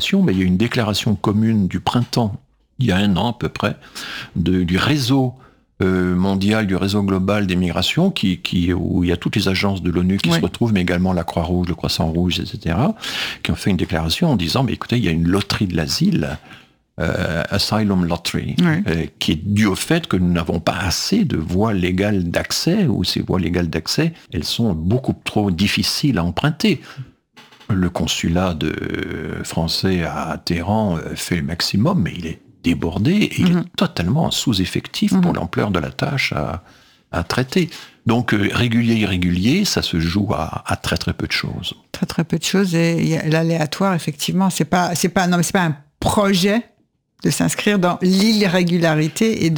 migration, mais il y a une déclaration commune du printemps, il y a 1 an à peu près, du réseau mondial, du réseau global des migrations, où il y a toutes les agences de l'ONU qui se retrouvent, mais également la Croix-Rouge, le Croissant-Rouge, etc., qui ont fait une déclaration en disant, mais écoutez, il y a une loterie de l'asile, Asylum Lottery, qui est due au fait que nous n'avons pas assez de voies légales d'accès, ou ces voies légales d'accès, elles sont beaucoup trop difficiles à emprunter. Le consulat français à Téhéran fait le maximum, mais il est débordé et il est totalement sous-effectif pour l'ampleur de la tâche à traiter. Donc régulier, irrégulier, ça se joue à très très peu de choses. Très très peu de choses, et l'aléatoire, effectivement, c'est pas un projet de s'inscrire dans l'irrégularité et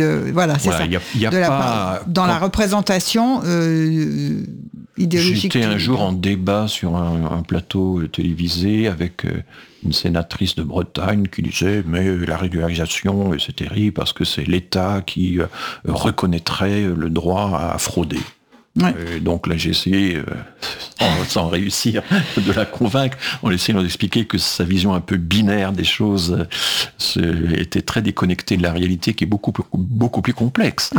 dans la représentation idéologique. J'étais un jour en débat sur un plateau télévisé avec une sénatrice de Bretagne qui disait mais la régularisation c'est terrible parce que c'est l'État qui reconnaîtrait le droit à frauder. Donc là j'ai essayé, sans réussir, de la convaincre, en essayant d'expliquer que sa vision un peu binaire des choses était très déconnectée de la réalité qui est beaucoup plus complexe.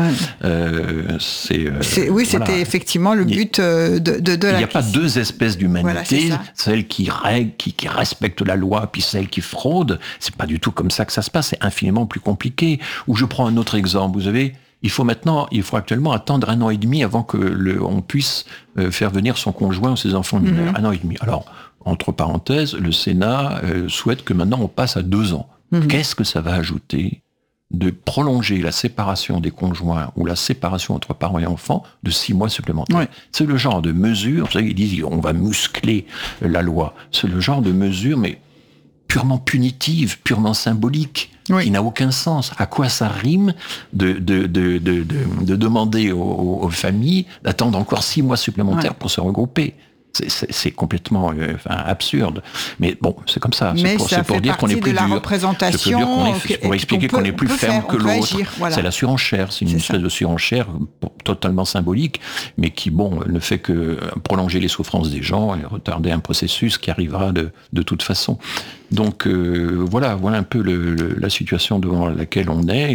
C'était effectivement le but de la... Il n'y a pas deux espèces d'humanité, celle qui règle, qui respecte la loi, puis celle qui fraude. C'est pas du tout comme ça que ça se passe, c'est infiniment plus compliqué. Ou je prends un autre exemple, vous savez... Il faut actuellement attendre 1 an et demi avant que on puisse faire venir son conjoint ou ses enfants mineurs. 1 an et demi. Alors, entre parenthèses, le Sénat souhaite que maintenant on passe à 2 ans. Qu'est-ce que ça va ajouter de prolonger la séparation des conjoints ou la séparation entre parents et enfants de 6 mois supplémentaires? C'est le genre de mesure, vous savez, ils disent on va muscler la loi. C'est le genre de mesure, mais purement punitive, purement symbolique, qui n'a aucun sens. À quoi ça rime de demander aux familles d'attendre encore 6 mois supplémentaires pour se regrouper? C'est complètement absurde. Mais bon, c'est comme ça. C'est pour dire qu'on est plus dur. C'est pour expliquer qu'on est plus ferme que l'autre. C'est la surenchère. C'est une espèce de surenchère totalement symbolique, mais qui, ne fait que prolonger les souffrances des gens et retarder un processus qui arrivera de toute façon. Donc voilà un peu la situation devant laquelle on est.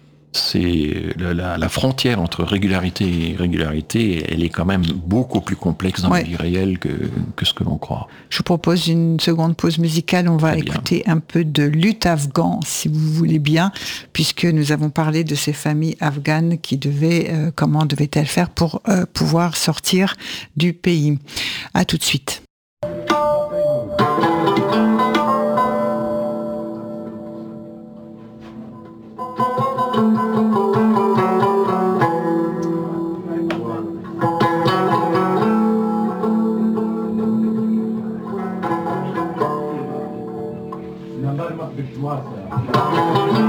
La frontière entre régularité et irrégularité, elle est quand même beaucoup plus complexe dans la vie réelle que ce que l'on croit. Je vous propose une seconde pause musicale. On va écouter un peu de luth afghan, si vous voulez bien, puisque nous avons parlé de ces familles afghanes qui comment devaient-elles faire pour pouvoir sortir du pays. À tout de suite. Wow.